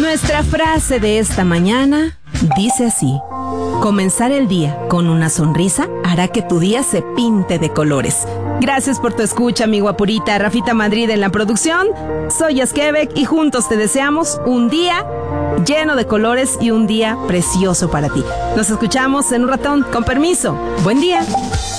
Nuestra frase de esta mañana dice así: comenzar el día con una sonrisa hará que tu día se pinte de colores. Gracias por tu escucha, mi guapurita. Rafita Madrid en la producción. Soy Yazquebek y juntos te deseamos un día lleno de colores y un día precioso para ti. Nos escuchamos en un ratón. Con permiso. Buen día.